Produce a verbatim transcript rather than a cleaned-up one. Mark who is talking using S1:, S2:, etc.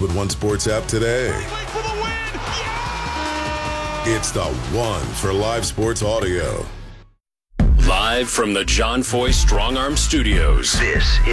S1: But One Sports app today. It's the one for live sports audio.
S2: Live from the John Foy Strong Arm Studios.
S3: This